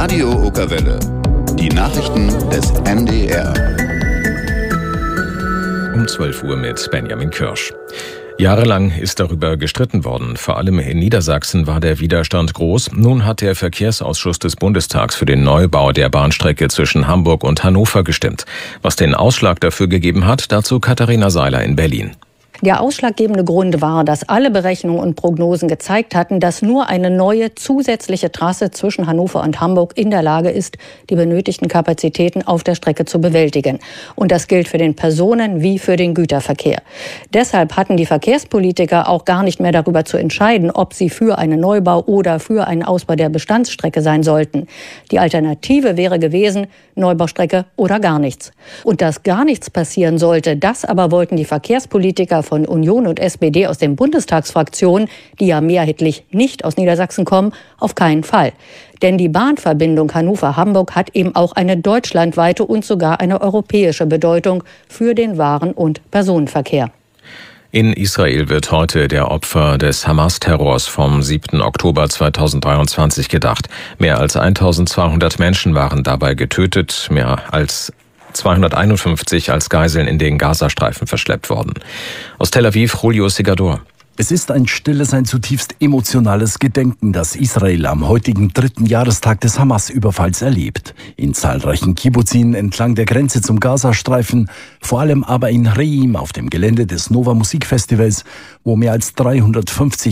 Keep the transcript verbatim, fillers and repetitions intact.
Radio Okerwelle. Die Nachrichten des M D R. Um zwölf Uhr mit Benjamin Kirsch. Jahrelang ist darüber gestritten worden. Vor allem in Niedersachsen war der Widerstand groß. Nun hat der Verkehrsausschuss des Bundestags für den Neubau der Bahnstrecke zwischen Hamburg und Hannover gestimmt. Was den Ausschlag dafür gegeben hat, dazu Katharina Seiler in Berlin. Der ausschlaggebende Grund war, dass alle Berechnungen und Prognosen gezeigt hatten, dass nur eine neue zusätzliche Trasse zwischen Hannover und Hamburg in der Lage ist, die benötigten Kapazitäten auf der Strecke zu bewältigen. Und das gilt für den Personen- wie für den Güterverkehr. Deshalb hatten die Verkehrspolitiker auch gar nicht mehr darüber zu entscheiden, ob sie für einen Neubau oder für einen Ausbau der Bestandsstrecke sein sollten. Die Alternative wäre gewesen, Neubaustrecke oder gar nichts. Und dass gar nichts passieren sollte, das aber wollten die Verkehrspolitiker von Union und S P D aus den Bundestagsfraktionen, die ja mehrheitlich nicht aus Niedersachsen kommen, auf keinen Fall. Denn die Bahnverbindung Hannover-Hamburg hat eben auch eine deutschlandweite und sogar eine europäische Bedeutung für den Waren- und Personenverkehr. In Israel wird heute der Opfer des Hamas-Terrors vom siebten Oktober zweitausenddreiundzwanzig gedacht. Mehr als eintausendzweihundert Menschen waren dabei getötet, mehr als zweihunderteinundfünfzig als Geiseln in den Gazastreifen verschleppt worden. Aus Tel Aviv, Julio Segador. Es ist ein stilles, ein zutiefst emotionales Gedenken, das Israel am heutigen dritten Jahrestag des Hamas-Überfalls erlebt. In zahlreichen Kibbuzim entlang der Grenze zum Gazastreifen, vor allem aber in Reim auf dem Gelände des Nova Musikfestivals, wo mehr als dreihundertfünfzig